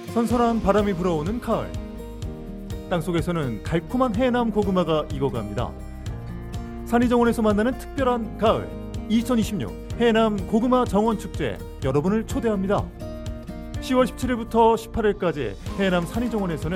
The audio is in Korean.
선선한 바람이 불어오는 가을. 땅속에서는 달콤한 해남 고구마가 익어갑니다. 산이정원에서 만나는 특별한 가을 2026 해남 고구마 정원축제 여러분을 초대합니다. 10월 17일부터 18일까지 해남 산이정원에서는